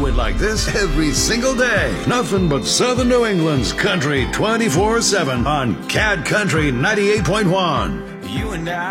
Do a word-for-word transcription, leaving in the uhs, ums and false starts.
to it like this every single day. Nothing but Southern New England's country twenty-four seven on Cat Country ninety-eight point one. You and I